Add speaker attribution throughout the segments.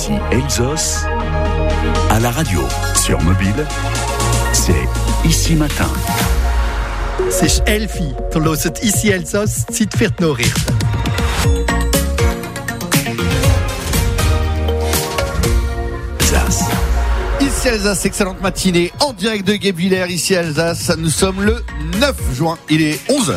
Speaker 1: Elsass à la radio, sur mobile, c'est Ici Matin.
Speaker 2: C'est Elfi, du hört Ici Elsass, Zeit für die Nachrichten. Ici Alsace, excellente matinée en direct de Guebwiller, ici Alsace. Nous sommes le 9 juin, il est 11h.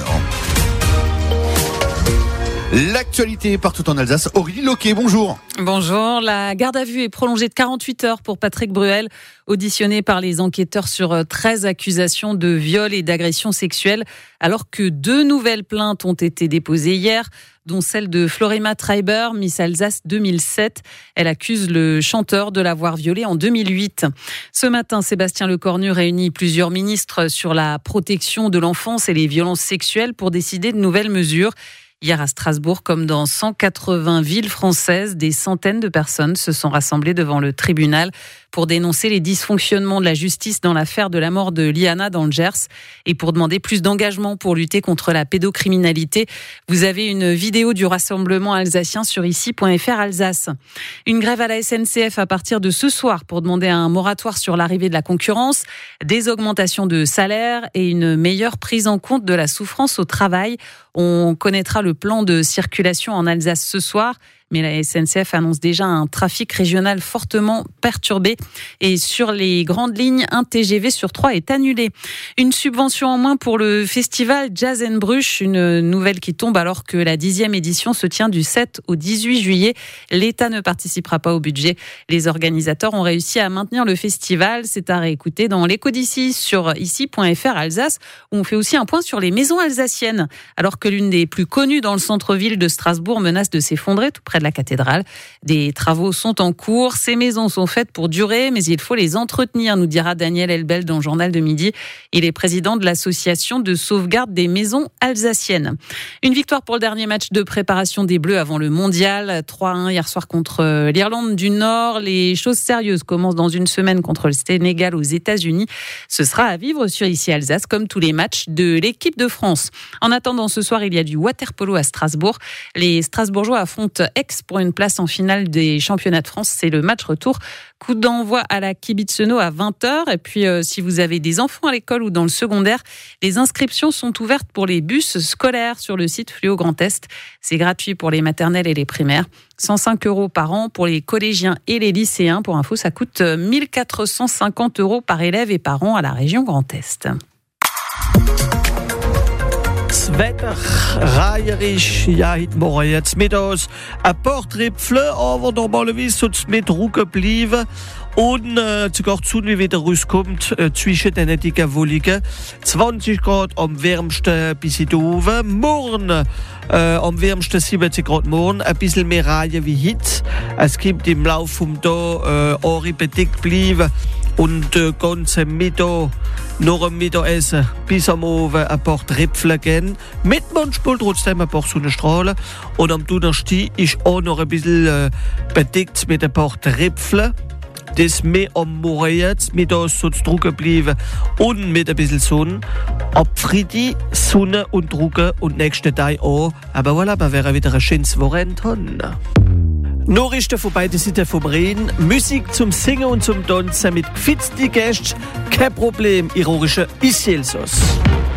Speaker 2: L'actualité partout en Alsace. Aurélie Loquet, bonjour.
Speaker 3: Bonjour. La garde à vue est prolongée de 48 heures pour Patrick Bruel, auditionné par les enquêteurs sur 13 accusations de viol et d'agression sexuelle, alors que 2 nouvelles plaintes ont été déposées hier, dont celle de Florima Treiber, Miss Alsace 2007. Elle accuse le chanteur de l'avoir violée en 2008. Ce matin, Sébastien Lecornu réunit plusieurs ministres sur la protection de l'enfance et les violences sexuelles pour décider de nouvelles mesures. Hier à Strasbourg, comme dans 180 villes françaises, des centaines de personnes se sont rassemblées devant le tribunal pour dénoncer les dysfonctionnements de la justice dans l'affaire de la mort de Liana dans le Gers et pour demander plus d'engagement pour lutter contre la pédocriminalité. Vous avez une vidéo du rassemblement alsacien sur ici.fr Alsace. Une grève à la SNCF à partir de ce soir pour demander un moratoire sur l'arrivée de la concurrence, des augmentations de salaire et une meilleure prise en compte de la souffrance au travail. On connaîtra le plan de circulation en Alsace ce soir, mais la SNCF annonce déjà un trafic régional fortement perturbé. Et sur les grandes lignes, un TGV sur 3 est annulé. Une subvention en moins pour le festival Jazz & Bruch, une nouvelle qui tombe alors que la 10e édition se tient du 7 au 18 juillet. L'État ne participera pas au budget. Les organisateurs ont réussi à maintenir le festival. C'est à réécouter dans l'écho d'ici sur ici.fr Alsace, où on fait aussi un point sur les maisons alsaciennes. Alors que l'une des plus connues dans le centre-ville de Strasbourg menace de s'effondrer tout près de la cathédrale. Des travaux sont en cours. Ces maisons sont faites pour durer, mais il faut les entretenir, nous dira Daniel Elbel dans le journal de midi. Il est président de l'association de sauvegarde des maisons alsaciennes. Une victoire pour le dernier match de préparation des Bleus avant le mondial. 3-1 hier soir contre l'Irlande du Nord. Les choses sérieuses commencent dans une semaine contre le Sénégal aux États-Unis. Ce sera à vivre sur ici Alsace, comme tous les matchs de l'équipe de France. En attendant, ce soir, il y a du water-polo à Strasbourg. Les Strasbourgeois affrontent Aix pour une place en finale des championnats de France. C'est le match retour. Coup d'envoi à la Kibitzeno à 20h. Et puis, si vous avez des enfants à l'école ou dans le secondaire, les inscriptions sont ouvertes pour les bus scolaires sur le site Fluo Grand Est. C'est gratuit pour les maternelles et les primaires. 105 € par an pour les collégiens et les lycéens. Pour info, ça coûte 1 450 € par élève et par an à la région Grand Est.
Speaker 4: Das Wetter reijerisch, ja, heute Morgen jetzt mittags ein paar Tröpfchen, aber normalerweise soll es mit Ruhe bleiben. Und sogar die Sonne wieder rauskommt zwischen den dicken Wolken. 20 Grad am wärmsten bis in die oben. Morgen am wärmsten 70 Grad morgen. Ein bisschen mehr Reihen wie heute. Es gibt im Laufe des Tages auch bedeckt bleiben. Und ganze Mittag, nach dem Mittagessen bis am Abend ein paar Tröpfchen geben. Mit manchmal trotzdem ein paar Sonnenstrahlen. Und am Donnerstag ist auch noch ein bisschen bedeckt mit ein paar Tröpfchen. Das mehr am Morgen jetzt, mittags soll es trocken bleiben und mit ein bisschen Sonne. Ab Freitag Sonne und trocken und nächsten Tag auch. Aber voilà, wir werden wieder ein schönes Wochenende haben. Nachrichten von beiden Seiten vom Rhein, Musik zum Singen und zum Tanzen mit gefitzten Gästen, kein Problem, ironische Ici Elsass.